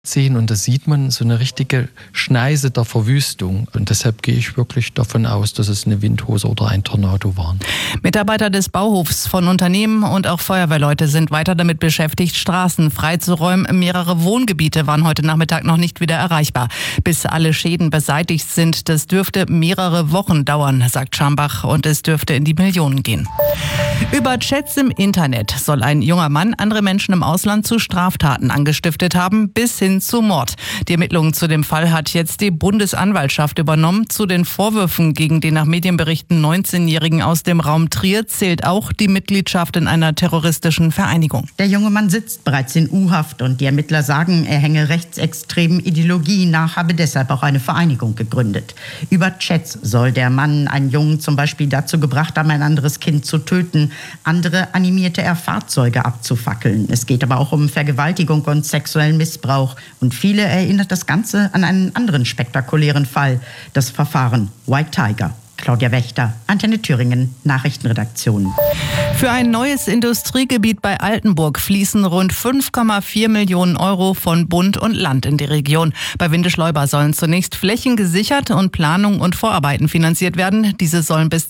sehen und da sieht man so eine richtige Schneise der Verwüstung. Und deshalb gehe ich wirklich davon aus, dass es eine Windhose oder ein Tornado waren. Mitarbeiter des Bauhofs von Unternehmen und auch Feuerwehrleute sind weiter damit beschäftigt, Straßen freizuräumen. Mehrere Wohngebiete waren heute Nachmittag noch nicht wieder erreichbar. Bis alle Schäden beseitigt sind, das dürfte mehrere Wochen dauern, sagt Schambach, und es dürfte in die Millionen gehen. Über Chats im Internet soll ein junger Mann andere Menschen im Ausland zu Straftaten angestiftet haben, bis hin zu Mord. Die Ermittlungen zu dem Fall hat jetzt die Bundesanwaltschaft übernommen. Zu den Vorwürfen gegen den nach Medienberichten 19-Jährigen aus dem Raum Trier zählt auch die Mitgliedschaft in einer terroristischen Vereinigung. Der junge Mann sitzt bereits in U-Haft und die Ermittler sagen, er hänge rechtsextremen Ideologien nach, habe deshalb auch eine Vereinigung gegründet. Über Chats soll der Mann einen Jungen zum Beispiel dazu gebracht haben, ein anderes Kind zu töten. Andere animierte er, Fahrzeuge abzufackeln. Es geht aber auch um Vergewaltigung und sexuellen Missbrauch. Und viele erinnert das Ganze an einen anderen spektakulären Fall, das Verfahren White Tiger. Claudia Wächter, Antenne Thüringen, Nachrichtenredaktion. Für ein neues Industriegebiet bei Altenburg fließen rund 5,4 Millionen Euro von Bund und Land in die Region. Bei Windischleuber sollen zunächst Flächen gesichert und Planung und Vorarbeiten finanziert werden. Diese sollen bis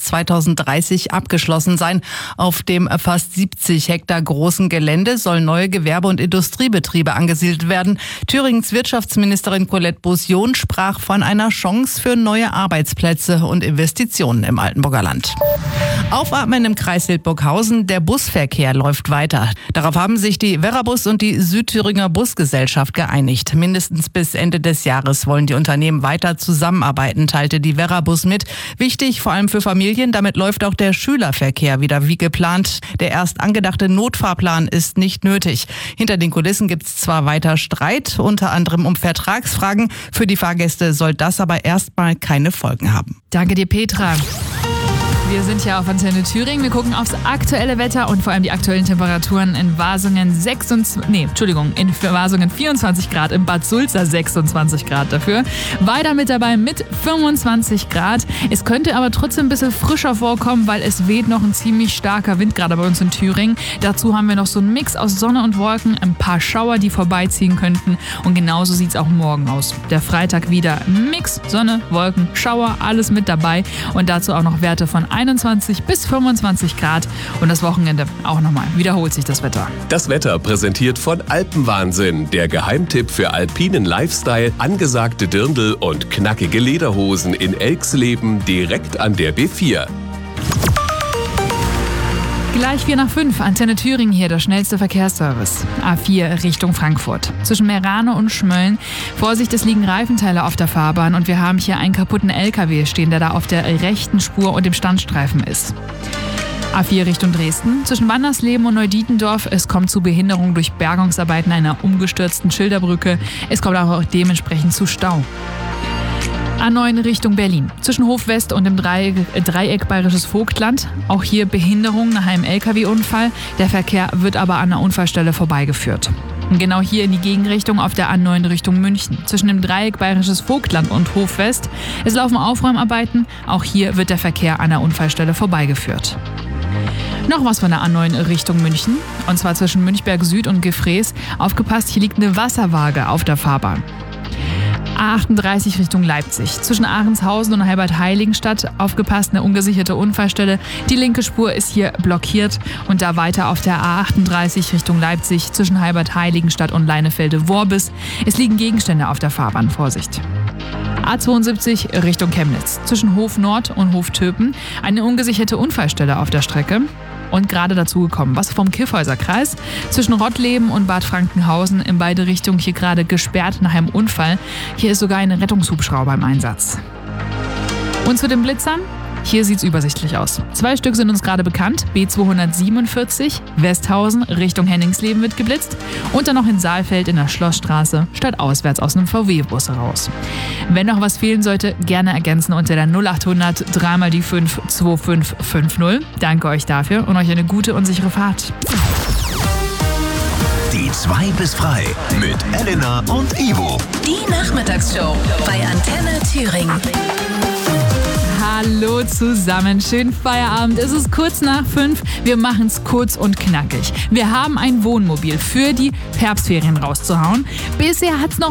2030 abgeschlossen sein. Auf dem fast 70 Hektar großen Gelände sollen neue Gewerbe- und Industriebetriebe angesiedelt werden. Thüringens Wirtschaftsministerin Colette Beausion sprach von einer Chance für neue Arbeitsplätze und Investitionen im Altenburger Land. Aufatmen im Kreis Hildburghausen, der Busverkehr läuft weiter. Darauf haben sich die Verrabus und die Südthüringer Busgesellschaft geeinigt. Mindestens bis Ende des Jahres wollen die Unternehmen weiter zusammenarbeiten, teilte die Verrabus mit. Wichtig, vor allem für Familien, damit läuft auch der Schülerverkehr wieder wie geplant. Der erst angedachte Notfahrplan ist nicht nötig. Hinter den Kulissen gibt es zwar weiter Streit, unter anderem um Vertragsfragen. Für die Fahrgäste soll das aber erstmal keine Folgen haben. Danke dir, Petra. Wir sind ja auf Antenne Thüringen. Wir gucken aufs aktuelle Wetter und vor allem die aktuellen Temperaturen in Wasungen 24 Grad, in Bad Sulza 26 Grad dafür. Weiter mit dabei mit 25 Grad. Es könnte aber trotzdem ein bisschen frischer vorkommen, weil es weht noch ein ziemlich starker Wind gerade bei uns in Thüringen. Dazu haben wir noch so einen Mix aus Sonne und Wolken, ein paar Schauer, die vorbeiziehen könnten. Und genauso sieht es auch morgen aus. Der Freitag wieder Mix, Sonne, Wolken, Schauer, alles mit dabei. Und dazu auch noch Werte von 21 bis 25 Grad. Und das Wochenende auch nochmal. Wiederholt sich das Wetter. Das Wetter präsentiert von Alpenwahnsinn. Der Geheimtipp für alpinen Lifestyle, angesagte Dirndl und knackige Lederhosen in Elxleben direkt an der B4. Gleich 4:05, Antenne Thüringen hier, der schnellste Verkehrsservice. A4 Richtung Frankfurt. Zwischen Meerane und Schmölln. Vorsicht, es liegen Reifenteile auf der Fahrbahn und wir haben hier einen kaputten LKW stehen, der da auf der rechten Spur und dem Standstreifen ist. A4 Richtung Dresden. Zwischen Wandersleben und Neudietendorf. Es kommt zu Behinderung durch Bergungsarbeiten einer umgestürzten Schilderbrücke. Es kommt auch dementsprechend zu Stau. A9 Richtung Berlin. Zwischen Hof West und dem Dreieck Bayerisches Vogtland. Auch hier Behinderung nach einem LKW-Unfall. Der Verkehr wird aber an der Unfallstelle vorbeigeführt. Und genau hier in die Gegenrichtung auf der A9 Richtung München. Zwischen dem Dreieck Bayerisches Vogtland und Hof West. Es laufen Aufräumarbeiten. Auch hier wird der Verkehr an der Unfallstelle vorbeigeführt. Noch was von der A9 Richtung München. Und zwar zwischen Münchberg Süd und Gefrees. Aufgepasst, hier liegt eine Wasserwaage auf der Fahrbahn. A38 Richtung Leipzig. Zwischen Ahrenshausen und Heilbad-Heiligenstadt. Aufgepasst, eine ungesicherte Unfallstelle. Die linke Spur ist hier blockiert. Und da weiter auf der A38 Richtung Leipzig. Zwischen Heilbad-Heiligenstadt und Leinefelde-Worbis. Es liegen Gegenstände auf der Fahrbahn. Vorsicht. A72 Richtung Chemnitz. Zwischen Hof Nord und Hof Töpen. Eine ungesicherte Unfallstelle auf der Strecke. Und gerade dazu gekommen, was vom Kyffhäuser Kreis. Zwischen Rottleben und Bad Frankenhausen in beide Richtungen hier gerade gesperrt nach einem Unfall. Hier ist sogar ein Rettungshubschrauber im Einsatz. Und zu den Blitzern? Hier sieht's übersichtlich aus. 2 Stück sind uns gerade bekannt. B247 Westhausen Richtung Henningsleben wird geblitzt. Und dann noch in Saalfeld in der Schlossstraße stadtauswärts aus einem VW-Bus heraus. Wenn noch was fehlen sollte, gerne ergänzen unter der 0800 3 die 5 2550. Danke euch dafür und euch eine gute und sichere Fahrt. Die 2 bis frei mit Elena und Ivo. Die Nachmittagsshow bei Antenne Thüringen. Hallo zusammen, schönen Feierabend. Es ist kurz nach 5. Wir machen es kurz und knackig. Wir haben ein Wohnmobil für die Herbstferien rauszuhauen. Bisher hat es noch